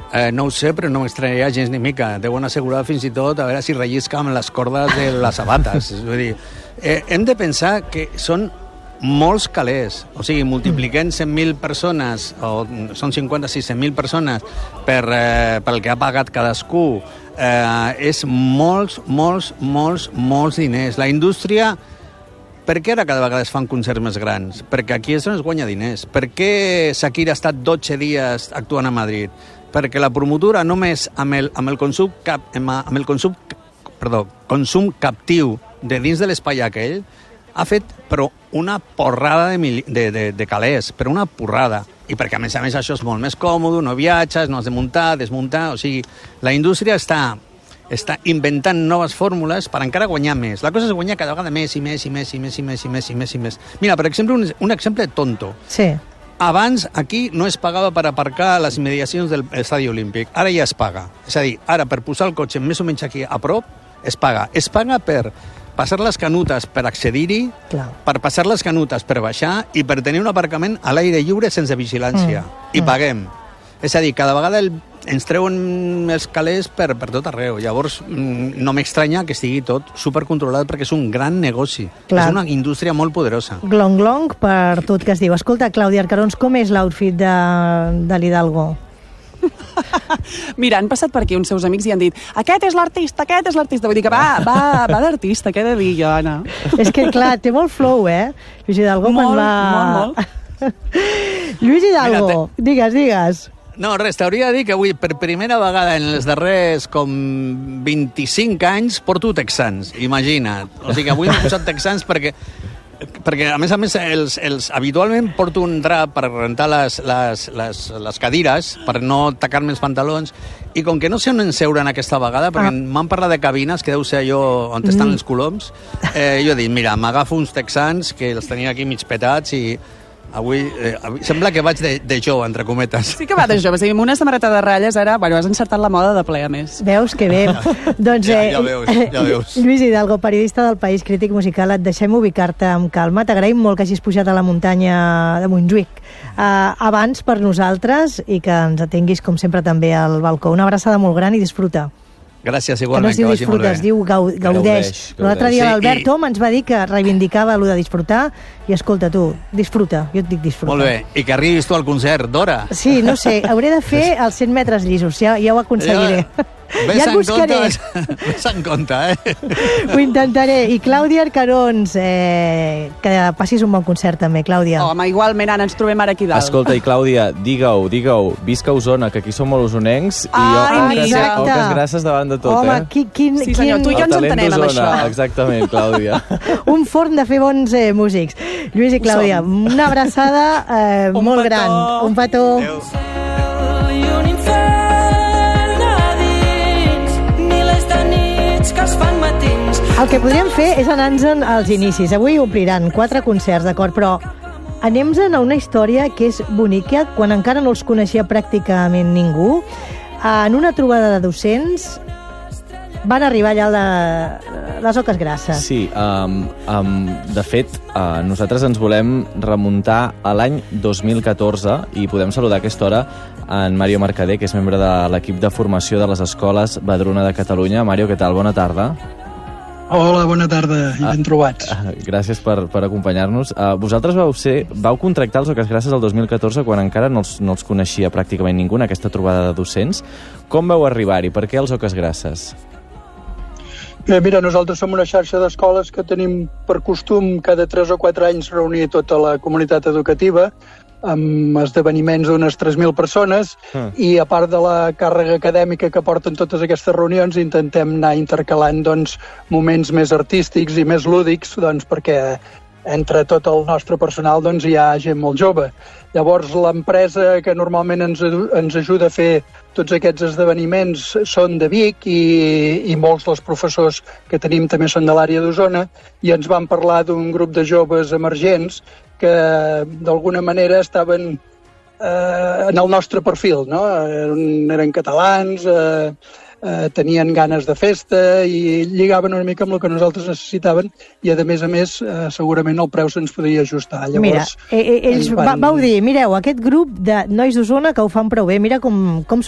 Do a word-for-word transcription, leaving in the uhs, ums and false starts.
Eh, no ho sé, però no m'estranyaria gens ni mica. Deuen assegurar fins i tot a veure si rellisca amb les cordes de les sabates. És a dir, eh, hem de pensar que són molts calés. O sigui, multipliquem cent mil persones, o són cinquanta-sis cent mil persones, per, eh, pel que ha pagat cadascú. Eh, és molts, molts, molts, molts diners. La indústria... Per què ara cada vegada es fan concerts més grans? Perquè aquí és on es guanya diners. Per què Shakira ha estat dotze dies actuant a Madrid? Perquè la promotora només amb el, amb el, consum, cap, amb el consum, perdó, consum captiu de dins de l'espai aquell ha fet però una porrada de, de, de, de calés, però una porrada. I perquè, a més a més, això és molt més còmode, no viatges, no has de muntar, desmuntar... O sigui, la indústria està... està inventant noves fórmules per encara guanyar més. La cosa és guanyar cada vegada més i més i més i més i més i més i més i més. Mira, per exemple, un, un exemple tonto. Sí. Abans aquí no es pagava per aparcar a les imediacions del estadi olímpic. Ara ja es paga. És a dir, ara per posar el cotxe més o menys aquí a prop, es paga. Es paga per passar les canutes per accedir-hi, per passar les canutes per baixar i per tenir un aparcament a l'aire lliure sense vigilància. Mm. I paguem. És a dir, cada vegada el, ens treuen els calés per, per tot arreu. Llavors, no m'estranya que estigui tot supercontrolat perquè és un gran negoci. Clar. És una indústria molt poderosa. Glong-glong per tot que es diu. Escolta, Clàudia Arcarons, com és l'outfit de, de l'Hidalgo? Mira, han passat per aquí uns seus amics i han dit aquest és l'artista, aquest és l'artista. Vull dir que va, va, va d'artista, què he de dir jo, Anna? És que, clar, té molt flow, eh? Lluís Hidalgo, molt, va... molt, molt. Lluís Hidalgo, Mira, te... digues, digues. No, res, t'hauria de dir que avui, per primera vegada en els darrers com vint-i-cinc anys, porto texans, imagina't. O sigui, avui m'he posat texans perquè, perquè a més a més, els, els, habitualment porto un drap per rentar les, les, les, les cadires, per no tacar-me els pantalons, i com que no sé on enseure en aquesta vegada, perquè ah. m'han parlat de cabines, que deu ser allò on mm. estan els coloms, eh, jo he dit, mira, m'agafo uns texans, que els tenia aquí mig petats, i... Avui, eh, sembla que vaig de, de jove, entre cometes. Sí que va de jove, sí, amb una samarreta de ratlles ara, bueno, has encertat la moda de ple, a més. Veus que bé. Doncs, ja, ja veus, ja veus. Lluís Hidalgo, periodista del País, crític musical, et deixem ubicar-te amb calma. T'agraïm molt que hagis pujat a la muntanya de Montjuïc uh, abans per nosaltres i que ens atenguis, com sempre, també al balcó. Una abraçada molt gran i disfruta. Gràcies, igualment, que no es diu disfruta, es diu gau, gaudeix. L'altre dia l'Albert Tom ens va dir que reivindicava allò de disfrutar i escolta tu, disfruta, jo et dic disfruta. Molt bé, i que arribis tu al concert d'hora. Sí, no sé, hauré de fer els cent metres llisos, ja, ja ho aconseguiré. Ja, ja et buscaré. Ves en compte, eh? Ho intentaré. I Clàudia Arcarons, eh, que passis un bon concert també, Clàudia. Home, igualment, Anna, ens trobem ara aquí dalt. Escolta, i Clàudia, digue-ho, digue-ho, visca Osona, que aquí som molt osonencs, i Ai, oques, oques grasses davant de tot, Home, eh? Qui, quin, sí, senyor, tu i jo ens entenem amb això. Exactament, Clàudia. Un forn de fer bons eh, músics. Lluís i Clàudia, una abraçada eh, molt petó. gran. Un petó. Adéu. El que podríem fer és anar-nos als inicis. Avui ompliran quatre concerts, d'acord, però anem-nos a una història que és bonica, quan encara no els coneixia pràcticament ningú. En una trobada de docents van arribar allà de les Oques Grasses. Sí, um, um, de fet, uh, nosaltres ens volem remuntar a l'any dos mil catorze i podem saludar a aquesta hora en Mario Mercader, que és membre de l'equip de formació de les escoles Badruna de Catalunya. Mario, què tal? Bona tarda. Hola, bona tarda i ben trobats. Uh, gràcies per, per acompanyar-nos. Uh, vosaltres vau, ser, vau contractar els Oques Grasses el dos mil catorze quan encara no els, no els coneixia pràcticament ningú en aquesta trobada de docents. Com vau arribar-hi? Per què els Oques Grasses? Bé, mira, nosaltres som una xarxa d'escoles que tenim per costum cada tres o quatre anys reunir tota la comunitat educativa amb esdeveniments d'unes tres mil persones mm. i a part de la càrrega acadèmica que porten totes aquestes reunions intentem anar intercalant doncs, moments més artístics i més lúdics doncs, perquè entre tot el nostre personal doncs, hi ha gent molt jove. Llavors l'empresa que normalment ens, ens ajuda a fer tots aquests esdeveniments són de Vic i, i molts dels professors que tenim també són de l'àrea d'Osona i ens van parlar d'un grup de joves emergents que d'alguna manera estaven eh, en el nostre perfil, no? Eren, eren catalans, eh, eh, tenien ganes de festa i lligaven una mica amb el que nosaltres necessitaven i, a més a més, eh, segurament el preu se'ns podia ajustar. Llavors, mira, eh, ells van... vau dir, mireu, aquest grup de nois d'Osona que ho fan prou bé, mira com, com